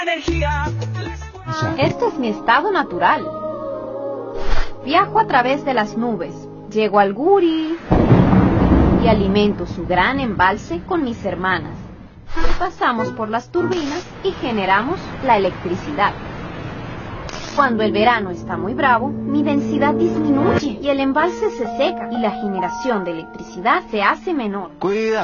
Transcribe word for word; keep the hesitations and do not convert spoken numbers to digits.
Este es mi estado natural. Viajo a través de las nubes, llego al Guri y alimento su gran embalse con mis hermanas. Pasamos por las turbinas y generamos la electricidad. Cuando el verano está muy bravo, mi densidad disminuye y el embalse se seca y la generación de electricidad se hace menor. Cuida.